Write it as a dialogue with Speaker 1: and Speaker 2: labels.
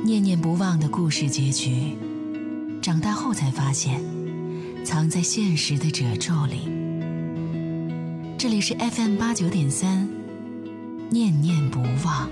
Speaker 1: 念念不忘的故事结局，长大后才发现藏在现实的褶皱里。这里是 FM89.3，念念不忘。